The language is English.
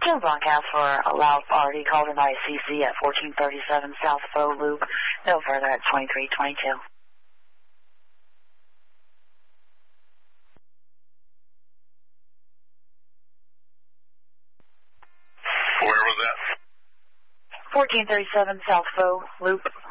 Jim broadcast for a loud party called an ICC at 1437 South Faux Loop. No further at 2322. Where was that? 1437 South Faux Loop.